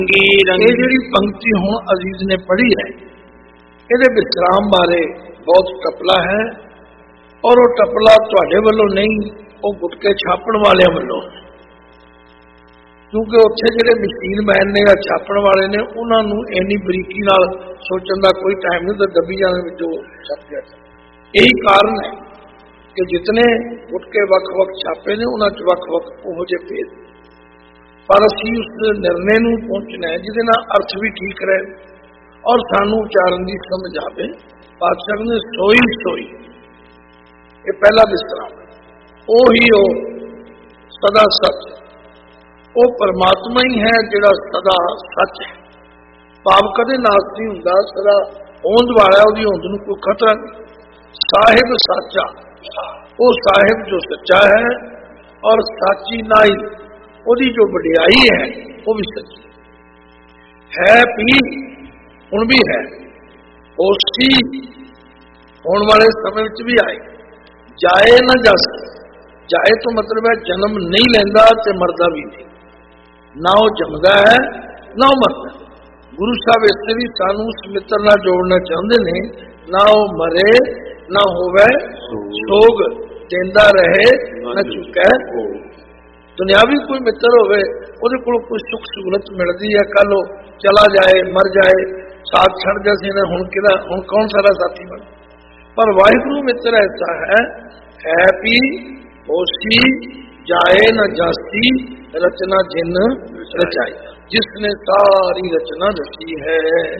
ਇਹ ਜਿਹੜੀ ਪੰਕਤੀ ਹੁਣ ਅਜ਼ੀਜ਼ ਨੇ ਪੜ੍ਹੀ ਹੈ, ਇਹਦੇ ਵਿਸਰਾਮ ਬਾਰੇ ਬਹੁਤ ਟਪਲਾ ਹੈ, ਔਰ ਉਹ ਟਪਲਾ ਤੁਹਾਡੇ ਵੱਲੋਂ ਨਹੀਂ, ਉਹ ਗੁਟਕੇ ਛਾਪਣ ਵਾਲਿਆਂ ਵੱਲੋਂ, ਕਿਉਂਕਿ ਉੱਥੇ ਜਿਹੜੇ ਮਸ਼ੀਨਮੈਨ ਨੇ ਜਾਂ ਛਾਪਣ ਵਾਲੇ ਨੇ, ਉਹਨਾਂ ਨੂੰ ਇੰਨੀ ਬਰੀਕੀ ਨਾਲ ਸੋਚਣ ਦਾ ਕੋਈ ਟਾਈਮ ਨਹੀਂ, ਤਾਂ ਡੱਬੀਆਂ ਦੇ ਵਿੱਚੋਂ ਛਪ ਗਿਆ। ਇਹੀ ਕਾਰਨ ਹੈ ਕਿ ਜਿਤਨੇ ਗੁਟਕੇ ਵੱਖ-ਵੱਖ ਛਾਪੇ ਨੇ, ਉਹਨਾਂ 'ਚ ਵੱਖ-ਵੱਖ ਉਹੋ ਜਿਹੇ ਭੇਦ, ਪਰ ਅਸੀਂ ਉਸ ਨਿਰਣੇ ਨੂੰ ਪਹੁੰਚਣਾ ਹੈ ਜਿਹਦੇ ਨਾਲ ਅਰਥ ਵੀ ਠੀਕ ਰਹੇ ਔਰ ਸਾਨੂੰ ਉਚਾਰਨ ਦੀ ਸਮਝ ਆਵੇ। ਪਾਤਸ਼ਾਹ ਨੇ ਸੋਈ ਸੋਈ, ਇਹ ਪਹਿਲਾ ਵਿਸਰਾਮ, ਉਹੀ ਉਹ ਸਦਾ ਸੱਚ, ਉਹ ਪਰਮਾਤਮਾ ਹੀ ਹੈ ਜਿਹੜਾ ਸਦਾ ਸੱਚ ਹੈ। ਭਾਵ ਕਦੇ ਨਾਸ ਨਹੀਂ ਹੁੰਦਾ, ਸਦਾ ਹੋਂਦ ਵਾਲਾ, ਉਹਦੀ ਹੋਂਦ ਨੂੰ ਕੋਈ ਖਤਰਾ ਨਹੀਂ। ਸਾਹਿਬ ਸਾਚਾ, ਉਹ ਸਾਹਿਬ ਜੋ ਸੱਚਾ ਹੈ, ਔਰ ਸਾਚੀ ਨਾਈ, ਉਹਦੀ ਜੋ ਵਡਿਆਈ ਹੈ ਉਹ ਵੀ ਸੱਚੀ ਹੈ। ਵੀ ਹੁਣ ਵੀ ਹੈ, ਹੋਸੀ ਹੋਣ ਵਾਲੇ ਸਮੇਂ ਵਿੱਚ ਵੀ ਆਏ। ਜਾਏ ਨਾ ਜਸ, ਜਾਏ ਤੋਂ ਮਤਲਬ ਹੈ ਜਨਮ ਨਹੀਂ ਲੈਂਦਾ ਤੇ ਮਰਦਾ ਵੀ ਨਹੀਂ, ਨਾ ਉਹ ਜੰਮਦਾ ਹੈ ਨਾ ਉਹ ਮਰਦਾ। ਗੁਰੂ ਸਾਹਿਬ ਇਸ ਤੇ ਵੀ ਸਾਨੂੰ ਉਸ ਮਿੱਤਰ ਨਾਲ ਜੋੜਨਾ ਚਾਹੁੰਦੇ ਨੇ, ਨਾ ਉਹ ਮਰੇ ਨਾ ਹੋਵੇ ਸੋਗ, ਜਿੰਦਾ ਰਹੇ ਨਾ ਚੁੱਕੈ। ਦੁਨਿਆਵੀ ਕੋਈ ਮਿੱਤਰ ਹੋਵੇ, ਉਹਦੇ ਕੋਲ ਕੋਈ ਸੁੱਖ ਸਹੂਲਤ ਮਿਲਦੀ ਹੈ, ਕੱਲ ਉਹ ਚਲਾ ਜਾਏ, ਮਰ ਜਾਏ, ਸਾਥ ਛੱਡ ਜਾਏ ਨਾ, ਹੁਣ ਕੌਣ ਸਾਰਾ ਸਾਥੀ ਬਣ। ਪਰ ਵਾਹਿਗੁਰੂ ਮਿੱਤਰ ਐਸਾ ਹੈ ਵੀ ਹੋਸੀ ਜਾਏ ਨਾ ਜਾਸੀ, ਰਚਨਾ ਜਿਨ ਰਚਾਈ, ਜਿਸਨੇ ਸਾਰੀ ਰਚਨਾ ਰਚੀ ਹੈ।